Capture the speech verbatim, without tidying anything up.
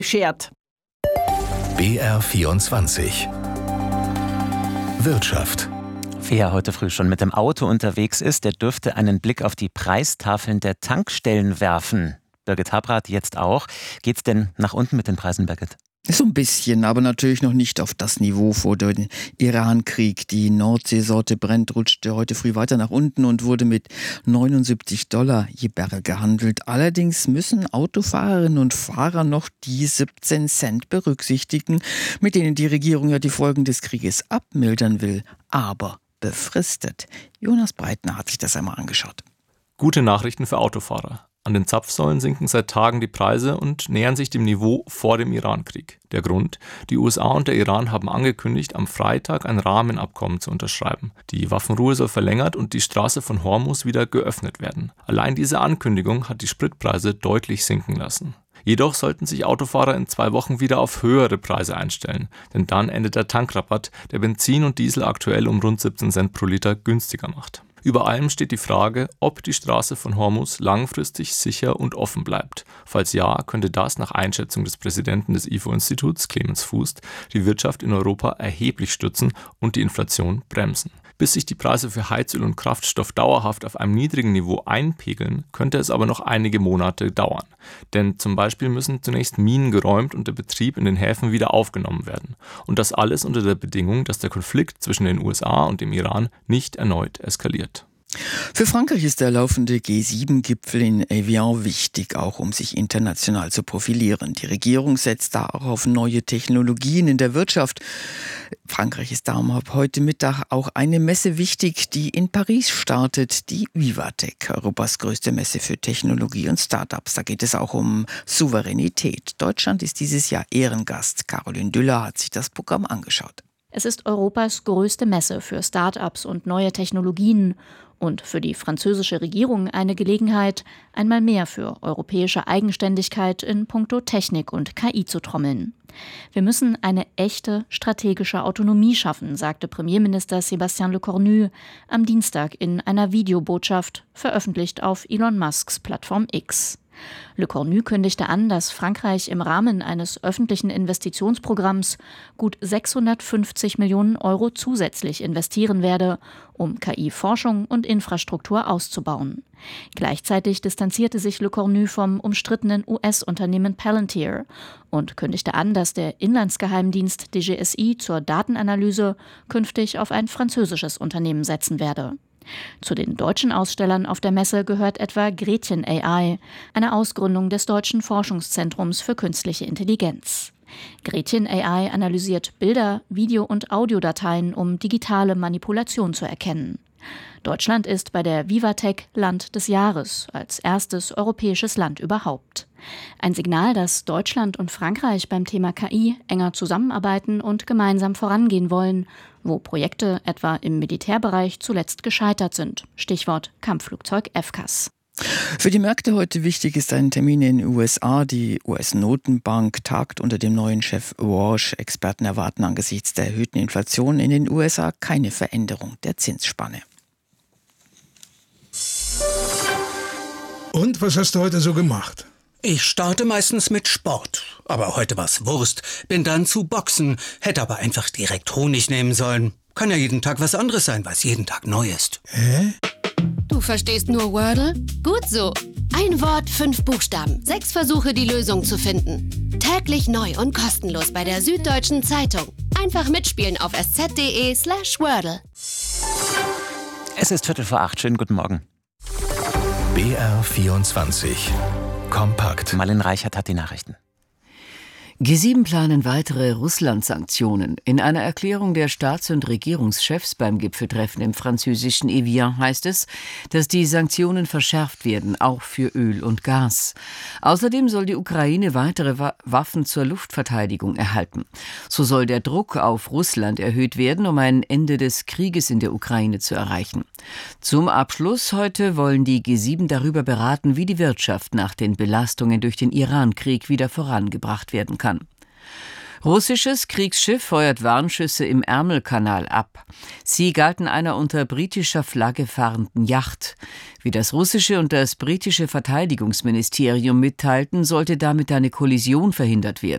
schert. B R vierundzwanzig Wirtschaft. Wer heute früh schon mit dem Auto unterwegs ist, der dürfte einen Blick auf die Preistafeln der Tankstellen werfen. Birgit Habrath jetzt auch. Geht's denn nach unten mit den Preisen, Birgit? So ein bisschen, aber natürlich noch nicht auf das Niveau vor dem Iran-Krieg. Die Nordseesorte Brent rutschte heute früh weiter nach unten und wurde mit neunundsiebzig Dollar je Barrel gehandelt. Allerdings müssen Autofahrerinnen und Fahrer noch die siebzehn Cent berücksichtigen, mit denen die Regierung ja die Folgen des Krieges abmildern will, aber befristet. Jonas Breitner hat sich das einmal angeschaut. Gute Nachrichten für Autofahrer. An den Zapfsäulen sinken seit Tagen die Preise und nähern sich dem Niveau vor dem Iran-Krieg. Der Grund? Die U S A und der Iran haben angekündigt, am Freitag ein Rahmenabkommen zu unterschreiben. Die Waffenruhe soll verlängert und die Straße von Hormuz wieder geöffnet werden. Allein diese Ankündigung hat die Spritpreise deutlich sinken lassen. Jedoch sollten sich Autofahrer in zwei Wochen wieder auf höhere Preise einstellen, denn dann endet der Tankrabatt, der Benzin und Diesel aktuell um rund siebzehn Cent pro Liter günstiger macht. Über allem steht die Frage, ob die Straße von Hormuz langfristig sicher und offen bleibt. Falls ja, könnte das nach Einschätzung des Präsidenten des I F O-Instituts, Clemens Fuß, die Wirtschaft in Europa erheblich stützen und die Inflation bremsen. Bis sich die Preise für Heizöl und Kraftstoff dauerhaft auf einem niedrigen Niveau einpegeln, könnte es aber noch einige Monate dauern. Denn zum Beispiel müssen zunächst Minen geräumt und der Betrieb in den Häfen wieder aufgenommen werden. Und das alles unter der Bedingung, dass der Konflikt zwischen den U S A und dem Iran nicht erneut eskaliert. Für Frankreich ist der laufende G sieben Gipfel in Evian wichtig, auch um sich international zu profilieren. Die Regierung setzt da auch auf neue Technologien in der Wirtschaft. Frankreich ist darum ab heute Mittag auch eine Messe wichtig, die in Paris startet, die Vivatech, Europas größte Messe für Technologie und Startups. Da geht es auch um Souveränität. Deutschland ist dieses Jahr Ehrengast. Caroline Düller hat sich das Programm angeschaut. Es ist Europas größte Messe für Start-ups und neue Technologien und für die französische Regierung eine Gelegenheit, einmal mehr für europäische Eigenständigkeit in puncto Technik und K I zu trommeln. Wir müssen eine echte strategische Autonomie schaffen, sagte Premierminister Sébastien Lecornu am Dienstag in einer Videobotschaft, veröffentlicht auf Elon Musks Plattform X. Lecornu kündigte an, dass Frankreich im Rahmen eines öffentlichen Investitionsprogramms gut sechshundertfünfzig Millionen Euro zusätzlich investieren werde, um K I-Forschung und Infrastruktur auszubauen. Gleichzeitig distanzierte sich Lecornu vom umstrittenen U S-Unternehmen Palantir und kündigte an, dass der Inlandsgeheimdienst D G S I zur Datenanalyse künftig auf ein französisches Unternehmen setzen werde. Zu den deutschen Ausstellern auf der Messe gehört etwa Gretchen A I, eine Ausgründung des Deutschen Forschungszentrums für künstliche Intelligenz. Gretchen A I analysiert Bilder, Video- und Audiodateien, um digitale Manipulation zu erkennen. Deutschland ist bei der Vivatech Land des Jahres, als erstes europäisches Land überhaupt. Ein Signal, dass Deutschland und Frankreich beim Thema K I enger zusammenarbeiten und gemeinsam vorangehen wollen, wo Projekte etwa im Militärbereich zuletzt gescheitert sind. Stichwort Kampfflugzeug F C A S. Für die Märkte heute wichtig ist ein Termin in den U S A. Die U S-Notenbank tagt unter dem neuen Chef Walsh. Experten erwarten angesichts der erhöhten Inflation in den U S A keine Veränderung der Zinsspanne. Und was hast du heute so gemacht? Ich starte meistens mit Sport. Aber heute war's Wurst. Bin dann zu Boxen. Hätte aber einfach direkt Honig nehmen sollen. Kann ja jeden Tag was anderes sein, weil es jeden Tag neu ist. Hä? Du verstehst nur Wordle? Gut so. Ein Wort, fünf Buchstaben. Sechs Versuche, die Lösung zu finden. Täglich neu und kostenlos bei der Süddeutschen Zeitung. Einfach mitspielen auf sz.de slash Wordle. Es ist Viertel vor acht. Schönen guten Morgen. B R vierundzwanzig Kompakt. Marlene Reichert hat die Nachrichten. G sieben planen weitere Russland-Sanktionen. In einer Erklärung der Staats- und Regierungschefs beim Gipfeltreffen im französischen Evian heißt es, dass die Sanktionen verschärft werden, auch für Öl und Gas. Außerdem soll die Ukraine weitere Wa- Waffen zur Luftverteidigung erhalten. So soll der Druck auf Russland erhöht werden, um ein Ende des Krieges in der Ukraine zu erreichen. Zum Abschluss heute wollen die G sieben darüber beraten, wie die Wirtschaft nach den Belastungen durch den Iran-Krieg wieder vorangebracht werden kann. Russisches Kriegsschiff feuert Warnschüsse im Ärmelkanal ab. Sie galten einer unter britischer Flagge fahrenden Yacht. Wie das russische und das britische Verteidigungsministerium mitteilten, sollte damit eine Kollision verhindert werden.